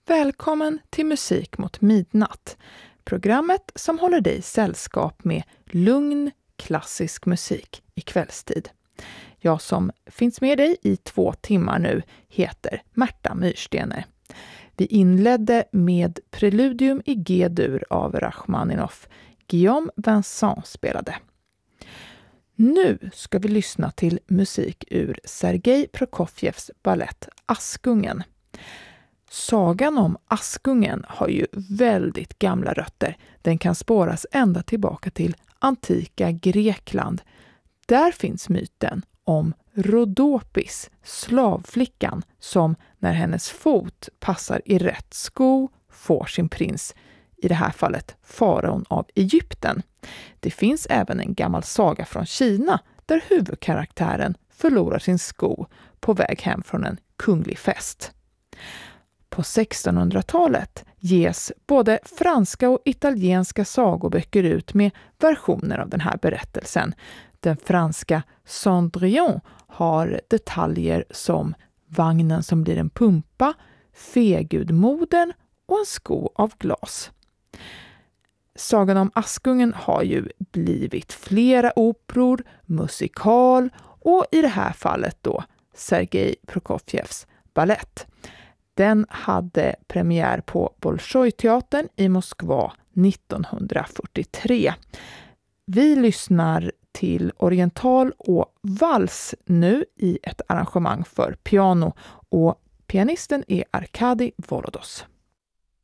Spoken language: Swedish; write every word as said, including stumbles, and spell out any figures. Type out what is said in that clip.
Välkommen till Musik mot midnatt. Programmet som håller dig sällskap med lugn, klassisk musik i kvällstid. Jag som finns med dig i två timmar nu heter Märta Myrstener. Vi inledde med Preludium i G-dur av Rachmaninoff. Guillaume Vincent spelade. Nu ska vi lyssna till musik ur Sergej Prokofjevs ballett Askungen. Sagan om Askungen har ju väldigt gamla rötter. Den kan spåras ända tillbaka till antika Grekland. Där finns myten om Rhodopis, slavflickan, som när hennes fot passar i rätt sko får sin prins, i det här fallet faraon av Egypten. Det finns även en gammal saga från Kina där huvudkaraktären förlorar sin sko på väg hem från en kunglig fest. På sextonhundratalet ges både franska och italienska sagoböcker ut med versioner av den här berättelsen. Den franska Cendrillon har detaljer som vagnen som blir en pumpa, fegudmodern och en sko av glas. Sagan om Askungen har ju blivit flera operor, musikal och i det här fallet då Sergej Prokofjevs ballett. Den hade premiär på Bolshoi-teatern i Moskva nittonhundrafyrtiotre. Vi lyssnar till oriental och vals nu i ett arrangemang för piano och pianisten är Arkadi Volodos.